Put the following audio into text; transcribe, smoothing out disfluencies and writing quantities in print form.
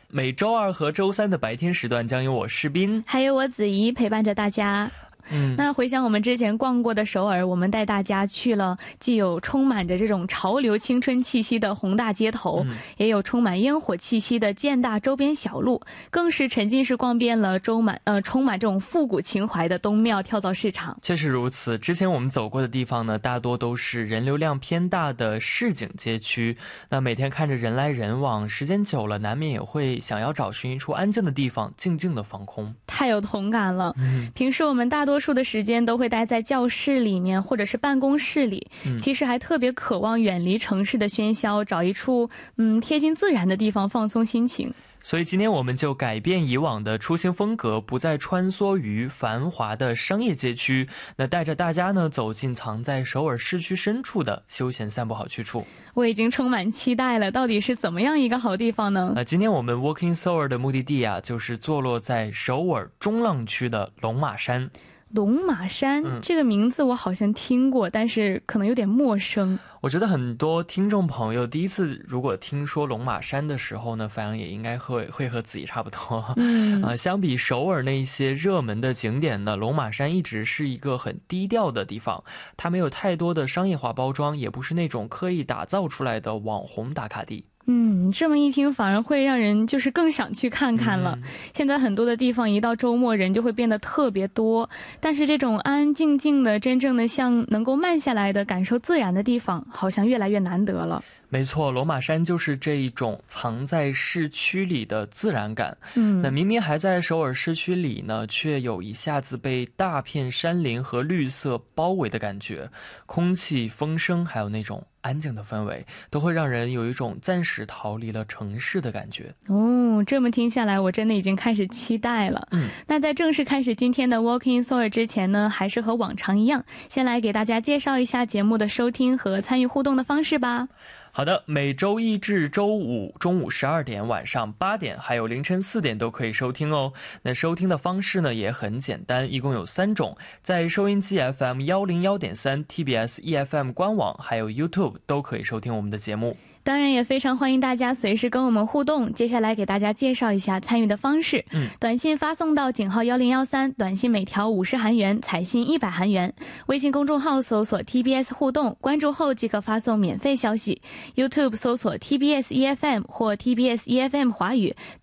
每周二和周三的白天时段将由我士斌还有我子怡陪伴着大家。那回想我们之前逛过的首尔，我们带大家去了既有充满着这种潮流青春气息的宏大街头，也有充满烟火气息的建大周边小路，更是沉浸式逛遍了充满这种复古情怀的东庙跳蚤市场。 确实如此，之前我们走过的地方呢，大多都是人流量偏大的市井街区，那每天看着人来人往，时间久了难免也会想要找寻一处安静的地方静静的放空。 太有同感了。平时我们大多数的时间都会待在教室里面或者是办公室里，其实还特别渴望远离城市的喧嚣，找一处贴近自然的地方放松心情。 所以今天我们就改变以往的出行风格，不再穿梭于繁华的商业街区，那带着大家呢走进藏在首尔市区深处的休闲散步好去处。 我已经充满期待了，到底是怎么样一个好地方呢？ 今天我们 Walking Seoul 的目的地啊，就是坐落在首尔中浪区的龙马山。 龙马山，这个名字我好像听过，但是可能有点陌生。 我觉得很多听众朋友第一次如果听说龙马山的时候呢，反应也应该会和自己差不多。相比首尔那一些热门的景点呢，龙马山一直是一个很低调的地方，它没有太多的商业化包装，也不是那种刻意打造出来的网红打卡地。 这么一听反而会让人就是更想去看看了。现在很多的地方一到周末人就会变得特别多，但是这种安安静静的真正的像能够慢下来的感受自然的地方好像越来越难得了。 没错，龙马山就是这一种藏在市区里的自然感。那明明还在首尔市区里呢，却有一下子被大片山林和绿色包围的感觉，空气、风声还有那种安静的氛围，都会让人有一种暂时逃离了城市的感觉。 这么听下来我真的已经开始期待了。那在正式开始今天的 Walking Seoul 之前呢，还是和往常一样，先来给大家介绍一下节目的收听和参与互动的方式吧。 好的，每周一至周五中午12点、晚上8点还有凌晨4点都可以收听哦。那收听的方式呢也很简单，一共有3种，在收音机 FM 101.3、 TBS EFM 官网还有 YouTube 都可以收听我们的节目。 当然也非常欢迎大家随时跟我们互动。接下来给大家介绍一下参与的方式。短信发送到井号1013，短信每条50韩元，彩信100韩元。微信公众号搜索 TBS 互动，关注后即可发送免费消息。YouTube 搜索 TBS EFM 或 TBS EFM 华语，